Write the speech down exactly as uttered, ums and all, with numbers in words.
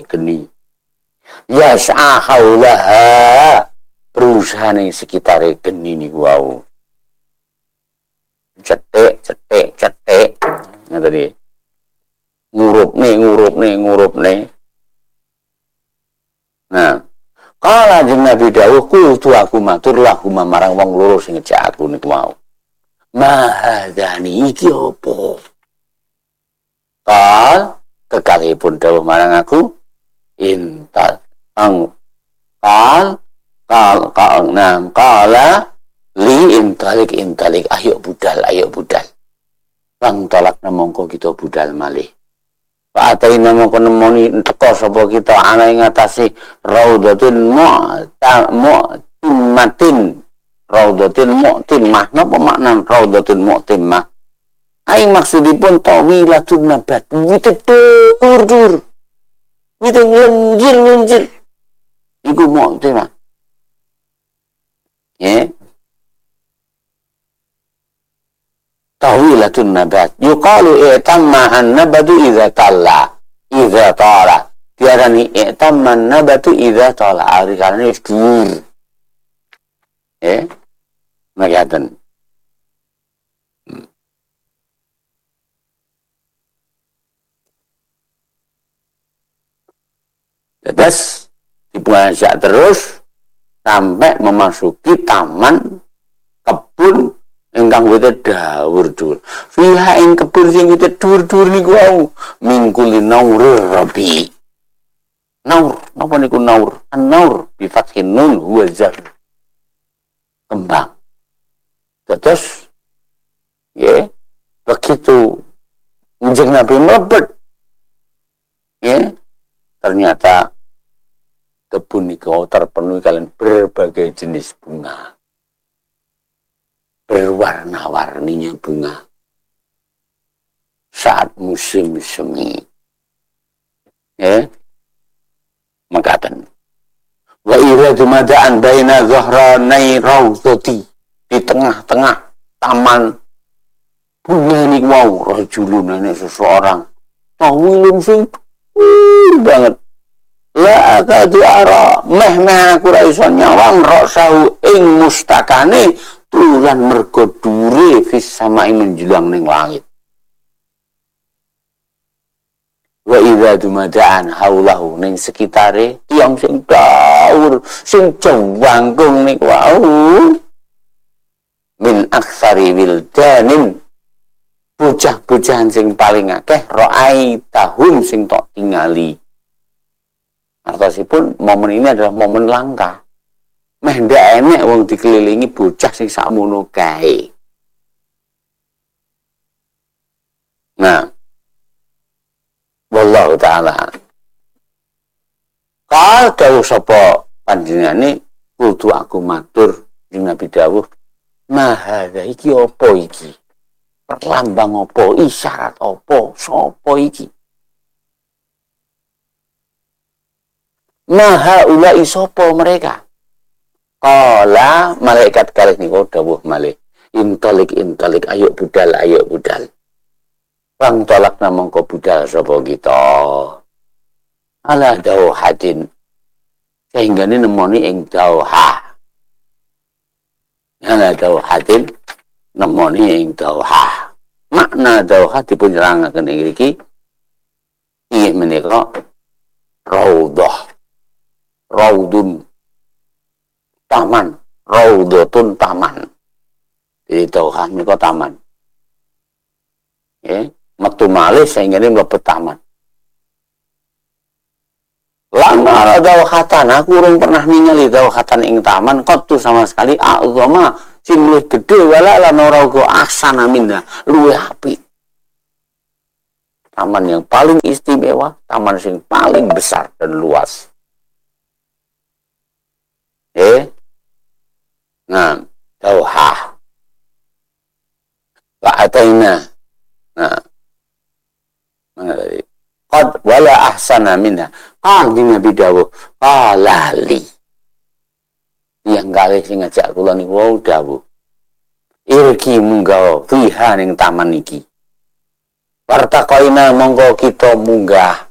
geni. Yas'a haulaha berusaha ning sekitare geni niku wau. Cetek, cetek, cetek. Ngoten iki. Ngurupne, ngurupne, ngurupne. Nah, kala jeneng Nabi dawuh kultu aku matur lahu marang wong loro sing ngejak aku niku mau. Mahadani iki opo? Kal kekalipun dawuh marang aku intal ang kal kal kal nam kala li intalik intalik ayo budal ayo budal bang tolak namangka kita budal malih Pak atai namangka nemoni teko sapa kita ana ing ngatasi raudhatin mu'ta mu'timatin raudhatin mu'timah napa makna raudhatin mu'timah aing maksudipun tawilatun nabat wite dur-dur wite lenjir-lenjir iku mu'timah ya tawilatun nabat yuqalu i'tamma an-nabatu idza talla idza tala diarani i'tamma an-nabatu idza tala arikane wis dhuwur ya makaten terus dibuangkan terus sampai memasuki taman kebun ingkang wite dawur-dawur. Fiha ing kebun sing wite dhuwur-dhuwur niku wau mingkuli naur rabi. Naur, napa niku naur? An-naur bi fathin nun huwa zar. Kembang. Terus ya, begitu Kanjeng Nabi mlebet. Ya, ternyata kebun niku terpenuhi kalian berbagai jenis bunga. Berwarna-warninya bunga. Saat musim semi. Ya. Makaten. Wa iradu madaan baina dhahranai rawdati. Di tengah-tengah taman bunga niku wau rajulun nenek seseorang. Tawilun sing banget. La akadu ara meh meh aku ra iso nyawang rasahu ing mustakane tulan mergo dure fis samai menjulang ning langit. Wa idza dumadaan haulahu ning sekitare tiyang sing dawur sing jawangkung niku wau min aksari wildanin bocah-bocahan sing paling akeh ra'ai tahum sing tok tingali. Artosipun momen ini adalah momen langka. Meh ndak enek wong dikelilingi bocah sing sakmono kae. Nah, wallahu taala. Kal dawuh sapa panjenengane kudu aku matur ing Nabi dawuh, "Mahadha iki apa iki? Perlambang apa, isyarat apa, sapa iki?" Maha ulai sapa mereka? Kala malaikat kalih niku dawuh malih, intalik intalik ayo budal ayo budal. Bang tolak namangka budal sapa kita. Ala dauhatin. Sehingga ini nemoni ing dauha. Ala dauhatin nemoni ing dauha. Makna dauha dipun nerangaken ing mriki inggih menika raudhah. Raudun taman, raudhatun taman. Jadi dauhah menika taman. Ya, metu malih sehingga ini mlebet taman. Lama dauhatan, aku urung pernah ningali dauhatan ing taman qattu sama sekali azama sing luwih gedhe wala lan ora uga ahsana minna, luwih apik. Taman yang paling istimewa, taman sing paling besar dan luas. Eh, nah, dauhah. Wa ataina. Nah, mana tadi? Qad wala ahsana minha. Qal di Nabi dawuh, qala li. Yang kalih sing ngajak kula niku wau dawuh. Irki munggah fiha ning taman iki. Partaqaina monggo kita munggah